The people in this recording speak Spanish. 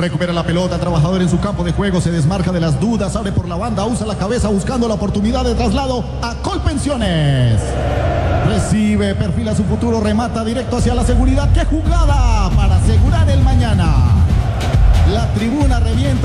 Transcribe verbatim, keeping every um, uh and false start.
Recupera la pelota, trabajador en su campo de juego, se desmarca de las dudas, abre por la banda, usa la cabeza buscando la oportunidad de traslado a Colpensiones. Recibe, perfila su futuro, remata directo hacia la seguridad. ¡Qué jugada para asegurar el mañana! La tribuna revienta.